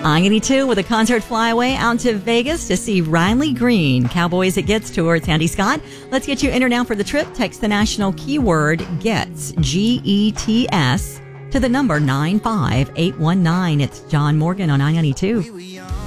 I-82 with a concert flyaway out to Vegas to see Riley Green. Cowboys at Gets Tour. It's Andy Scott. Let's get you in or now for the trip. Text the national keyword GETS, G-E-T-S, to the number 95819. It's John Morgan on I-92.